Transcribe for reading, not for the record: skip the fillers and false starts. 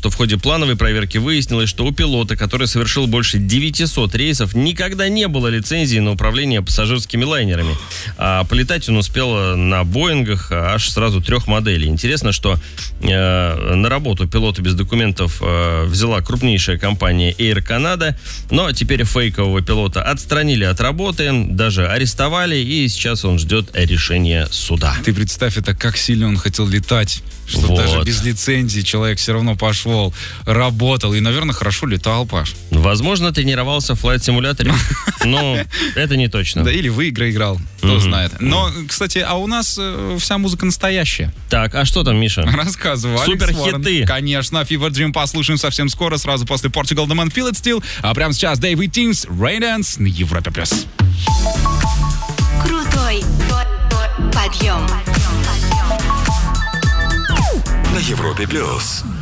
что в ходе плановой проверки выяснилось, что у пилота, который совершил больше 900 рейсов, никогда не было лицензии на управление пассажирскими лайнерами. А полетать он успел на Боингах аж сразу 3 моделей. Интересно, что на работу пилота без документов взяла крупнейшая компания Air Canada, но теперь фейкового пилота отстранили от работы, даже арестовали, и сейчас он ждет решения суда. Ты представь, это как сильно он хотел летать, что Вот. даже без лицензии человек все равно пошел, работал и, наверное, хорошо летал, Паш. Возможно, тренировался в флайт-симуляторе, но это не точно. Да, или в игры играл, кто знает. Но, кстати, а у нас вся музыка настоящая. Так, а что там, Миша? Рассказываю. Суперхиты. Конечно, Fever Dream послушаем совсем скоро, сразу после Portugal The Man Feel It Still. А прямо сейчас David Teams, Rain Dance на Европе+. Крутой подъем. На Европе+.